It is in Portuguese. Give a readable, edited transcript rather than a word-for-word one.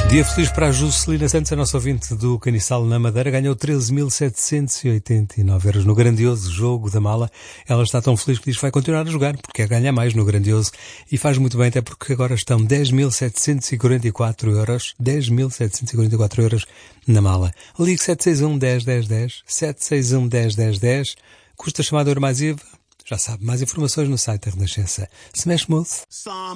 Dia feliz para a Juscelina Santos, a nossa ouvinte do Caniçal na Madeira, ganhou 13.789 € no grandioso jogo da mala. Ela está tão feliz que diz que vai continuar a jogar, porque quer ganhar mais no grandioso. E faz muito bem, até porque agora estão 10.744 €, 10.744 € na mala. Ligue 761 10 10 10, 761 10 10 10, custa a chamada Euro mais IVA. Já sabe, mais informações no site da Renascença. Se mexe, moço.